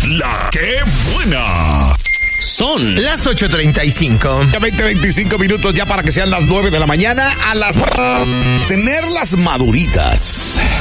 La que buena. Son las 8:35. Ya 25 minutos ya para que sean las 9 de la mañana. A las tener las maduritas.